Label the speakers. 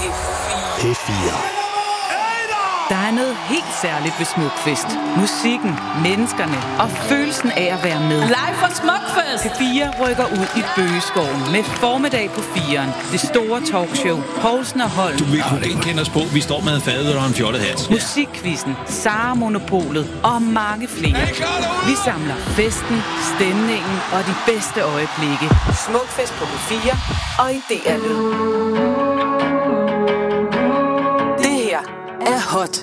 Speaker 1: P4.
Speaker 2: Der er noget helt særligt ved Smukfest. Musikken, menneskerne og følelsen af at være med.
Speaker 3: Live fra Smukfest!
Speaker 2: P4 rykker ud i Bøgeskoven med formiddag på 4'eren. Det store talkshow, Poulsen og Holm.
Speaker 4: Du vil kunne ikke kende os på. Vi står med en fadøl og en fjollet hat.
Speaker 2: Musikquizzen, Sara Monopolet og mange flere. Vi samler festen, stemningen og de bedste øjeblikke. Smukfest på P4 og i DR Lyd. Det her er hot.